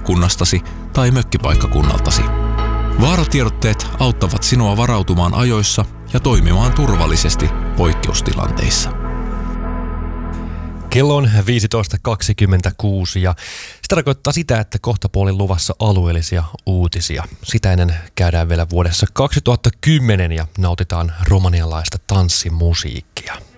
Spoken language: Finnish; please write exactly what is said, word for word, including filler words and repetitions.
kotipaikkakunnastasi tai mökkipaikkakunnaltasi. Vaaratiedotteet auttavat sinua varautumaan ajoissa ja toimimaan turvallisesti poikkeustilanteissa. Kello on viisitoista kaksikymmentäkuusi ja se tarkoittaa sitä, että kohtapuolin luvassa alueellisia uutisia. Sitä ennen käydään vielä vuodessa kaksituhattakymmenen ja nautitaan romanialaista tanssimusiikkia.